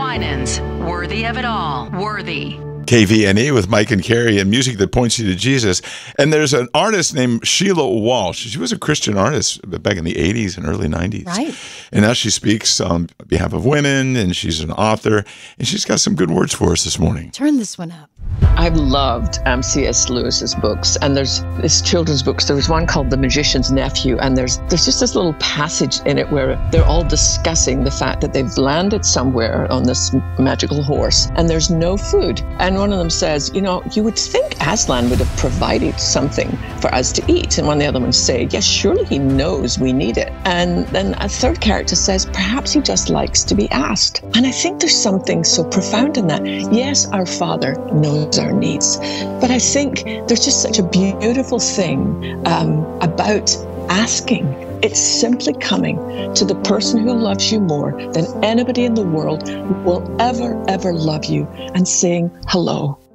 Winans, Worthy of It All. Worthy. KVNE with Mike and Carrie and music that points you to Jesus. And there's an artist named Sheila Walsh. She was a Christian artist back in the 80s and early 90s. Right. And now she speaks on behalf of women, and she's an author, and she's got some good words for us this morning. Turn this one up. I've loved C.S. Lewis's books, and there's this children's books. There was one called The Magician's Nephew, and there's just this little passage in it where they're all discussing the fact that they've landed somewhere on this magical horse, and there's no food. And one of them says, you know, you would think Aslan would have provided something for us to eat. And one of the other ones say, yes, surely he knows we need it. And then a third character says, perhaps he just likes to be asked. And I think there's something so profound in that. Yes, our Father knows our needs, but I think there's just such a beautiful thing about asking. It's simply coming to the person who loves you more than anybody in the world will ever love you and saying hello.